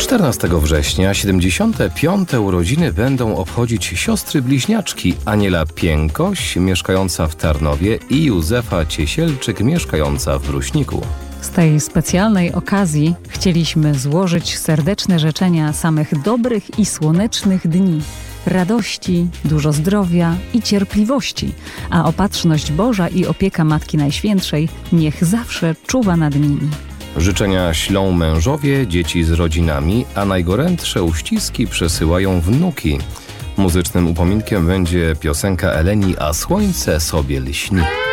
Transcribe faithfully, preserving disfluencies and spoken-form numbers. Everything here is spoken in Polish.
czternastego września siedemdziesiąte piąte urodziny będą obchodzić siostry bliźniaczki Aniela Piękoś, mieszkająca w Tarnowie, i Józefa Ciesielczyk, mieszkająca w Bruśniku. Z tej specjalnej okazji chcieliśmy złożyć serdeczne życzenia samych dobrych i słonecznych dni, radości, dużo zdrowia i cierpliwości, a opatrzność Boża i opieka Matki Najświętszej niech zawsze czuwa nad nimi. Życzenia ślą mężowie, dzieci z rodzinami, a najgorętsze uściski przesyłają wnuki. Muzycznym upominkiem będzie piosenka Eleni „A słońce sobie lśni”.